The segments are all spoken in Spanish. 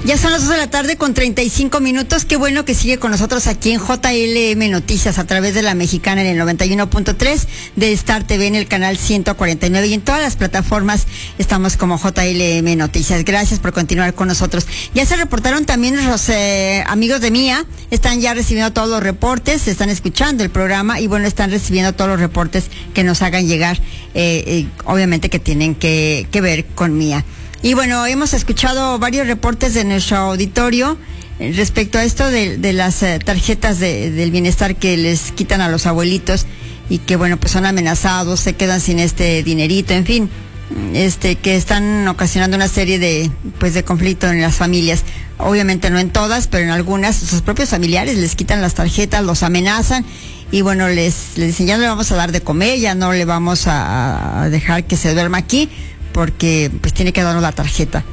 Ya son las 2 de la tarde con 35 minutos. Qué bueno que sigue con nosotros aquí en JLM Noticias a través de La Mexicana en el 91.3, de Star TV en el canal 149 y en todas las plataformas estamos como JLM Noticias. Gracias por continuar con nosotros. Ya se reportaron también los amigos de Mía, están ya recibiendo todos los reportes, están escuchando el programa y bueno, están recibiendo todos los reportes que nos hagan llegar, obviamente que tienen que ver con Mía. Y bueno, hemos escuchado varios reportes de nuestro auditorio respecto a esto de las tarjetas del bienestar que les quitan a los abuelitos y que bueno, pues son amenazados, se quedan sin este dinerito, en fin, que están ocasionando una serie de conflicto en las familias. Obviamente no en todas, pero en algunas, sus propios familiares les quitan las tarjetas, los amenazan y bueno, les dicen ya no le vamos a dar de comer, ya no le vamos a dejar que se duerma aquí, porque pues tiene que darnos la tarjeta.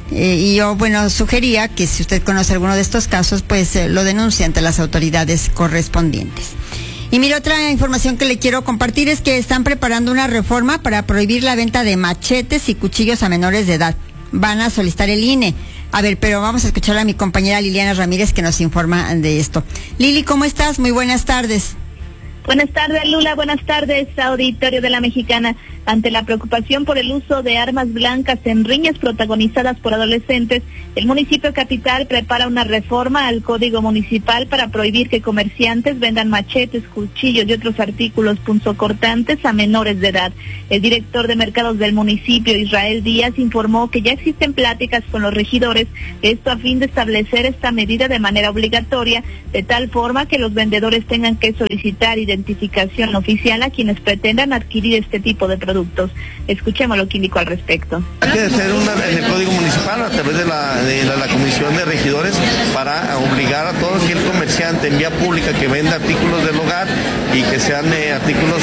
Y yo, bueno, sugería que si usted conoce alguno de estos casos, pues lo denuncie ante las autoridades correspondientes. Y mire, otra información que le quiero compartir es que están preparando una reforma para prohibir la venta de machetes y cuchillos a menores de edad. Van a solicitar el INE. A ver, pero vamos a escuchar a mi compañera Liliana Ramírez que nos informa de esto. Lili, ¿cómo estás? Muy buenas tardes. Buenas tardes, Lula. Buenas tardes, auditorio de La Mexicana. Ante la preocupación por el uso de armas blancas en riñas protagonizadas por adolescentes, el municipio capital prepara una reforma al Código Municipal para prohibir que comerciantes vendan machetes, cuchillos y otros artículos punzocortantes a menores de edad. El director de mercados del municipio, Israel Díaz, informó que ya existen pláticas con los regidores, esto a fin de establecer esta medida de manera obligatoria, de tal forma que los vendedores tengan que solicitar identificación oficial a quienes pretendan adquirir este tipo de productos. Escuchemos lo que indicó al respecto. Hay que hacer en el Código Municipal a través de la Comisión de Regidores para obligar a todo aquel comerciante en vía pública que venda artículos del hogar y que sean artículos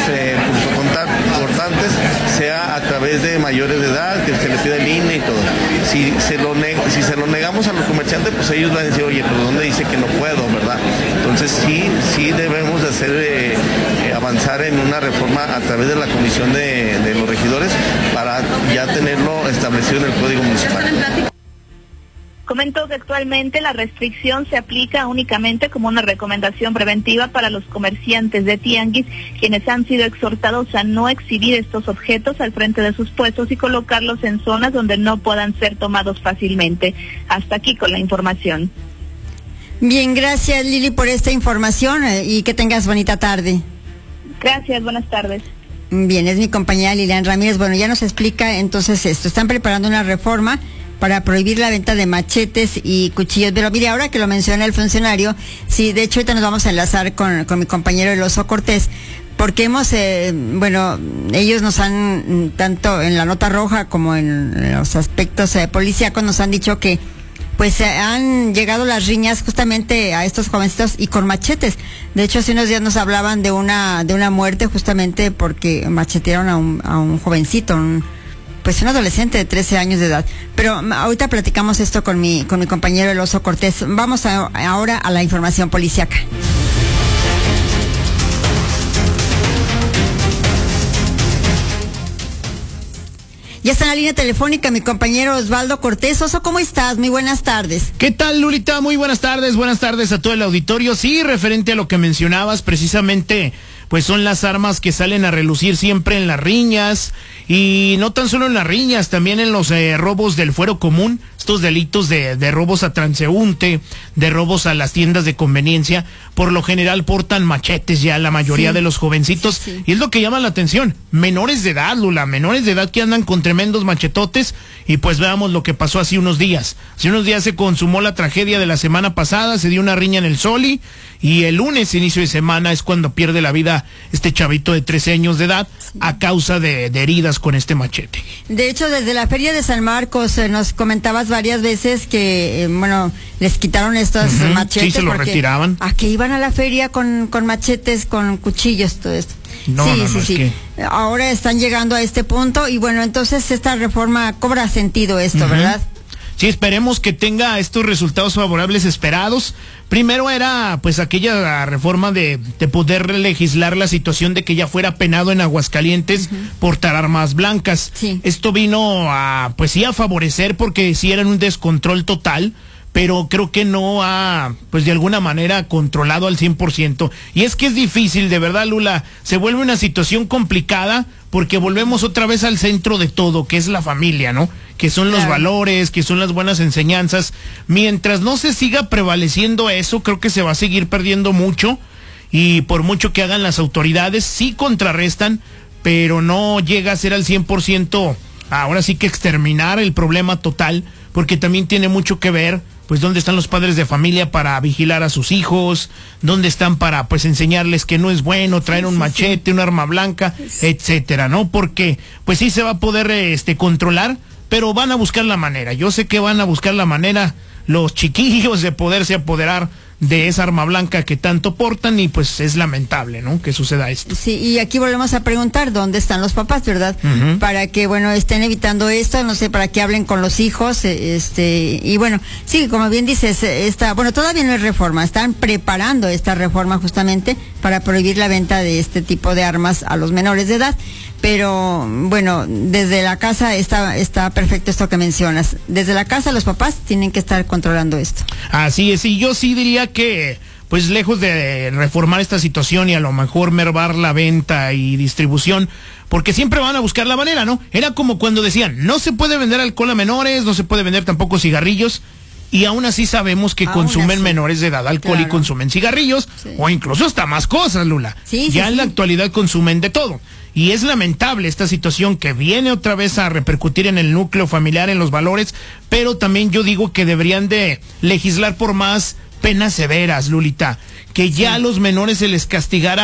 importantes, sea a través de mayores de edad, que se les pida el INE y todo. Si se lo negamos a los comerciantes, pues ellos van a decir, oye, pero ¿dónde dice que no puedo, verdad? Entonces sí debemos de hacer avanzar en una reforma a través de la Comisión de los regidores para ya tenerlo establecido en el Código Municipal. Comentó que actualmente la restricción se aplica únicamente como una recomendación preventiva para los comerciantes de tianguis, quienes han sido exhortados a no exhibir estos objetos al frente de sus puestos y colocarlos en zonas donde no puedan ser tomados fácilmente. Hasta aquí con la información. Bien, gracias Lili por esta información y que tengas bonita tarde. Gracias, buenas tardes. Bien, es mi compañera Lilian Ramírez. Bueno, ya nos explica entonces esto. Están preparando una reforma para prohibir la venta de machetes y cuchillos. Pero mire, ahora que lo menciona el funcionario, sí, de hecho ahorita nos vamos a enlazar con mi compañero El Oso Cortés, porque ellos nos han, tanto en la nota roja como en los aspectos policíacos, nos han dicho que pues han llegado las riñas justamente a estos jovencitos y con machetes. De hecho, hace unos días nos hablaban de una muerte justamente porque machetearon a un jovencito, un adolescente de 13 años de edad. Pero ahorita platicamos esto con mi compañero El Oso Cortés. Vamos ahora a la información policíaca. Ya está en la línea telefónica mi compañero Osvaldo Cortés. Oso, ¿cómo estás? Muy buenas tardes. ¿Qué tal, Lulita? Muy buenas tardes a todo el auditorio. Sí, referente a lo que mencionabas, precisamente, pues son las armas que salen a relucir siempre en las riñas, y no tan solo en las riñas, también en los robos del fuero común, estos delitos de robos a transeúnte, de robos a las tiendas de conveniencia. Por lo general portan machetes ya la mayoría de los jovencitos, sí. Y es lo que llama la atención, menores de edad, Lula, menores de edad que andan con tremendos machetotes. Y pues veamos lo que pasó hace unos días. Hace unos días se consumó la tragedia de la semana pasada, se dio una riña en el Soli, y el lunes, inicio de semana, es cuando pierde la vida este chavito de 13 años de edad, sí, a causa de heridas con este machete. De hecho, desde la Feria de San Marcos nos comentabas varias veces que, les quitaron estos machetes. Sí, se los retiraban. ¿A qué iban a la feria con machetes, con cuchillos, todo esto? Sí. Ahora están llegando a este punto y bueno, entonces esta reforma cobra sentido esto, ¿verdad? Sí, esperemos que tenga estos resultados favorables esperados. Primero era pues aquella reforma de poder legislar la situación de que ya fuera penado en Aguascalientes portar armas blancas. Sí. Esto vino a favorecer, porque sí era un descontrol total, pero creo que no ha, pues de alguna manera, controlado al 100%. Y es que es difícil, de verdad, Lula, se vuelve una situación complicada porque volvemos otra vez al centro de todo, que es la familia, ¿no? Que son los valores, que son las buenas enseñanzas. Mientras no se siga prevaleciendo eso, creo que se va a seguir perdiendo mucho, y por mucho que hagan las autoridades, sí contrarrestan, pero no llega a ser al 100%, ahora sí que exterminar el problema total, porque también tiene mucho que ver, pues, dónde están los padres de familia para vigilar a sus hijos, dónde están para, pues, enseñarles que no es bueno traer un machete, un arma blanca, etcétera, ¿no? Porque, pues, sí se va a poder, controlar, pero van a buscar la manera. Yo sé que van a buscar la manera los chiquillos de poderse apoderar de esa arma blanca que tanto portan, y pues es lamentable, ¿no?, que suceda esto. Sí, y aquí volvemos a preguntar dónde están los papás, ¿verdad? Para que, bueno, estén evitando esto, no sé, para que hablen con los hijos, y bueno, sí, como bien dices, bueno, todavía no es reforma, están preparando esta reforma justamente para prohibir la venta de este tipo de armas a los menores de edad. Pero bueno, desde la casa está perfecto esto que mencionas. Desde la casa los papás tienen que estar controlando esto. Así es, y yo sí diría que, pues, lejos de reformar esta situación y a lo mejor mermar la venta y distribución, porque siempre van a buscar la manera, ¿no? Era como cuando decían, no se puede vender alcohol a menores, no se puede vender tampoco cigarrillos, y aún así sabemos que consumen menores de edad alcohol, y consumen cigarrillos, o incluso hasta más cosas, Lula. Ya en la actualidad consumen de todo. Y es lamentable esta situación que viene otra vez a repercutir en el núcleo familiar, en los valores, pero también yo digo que deberían de legislar por más penas severas, Lulita, que ya a los menores se les castigara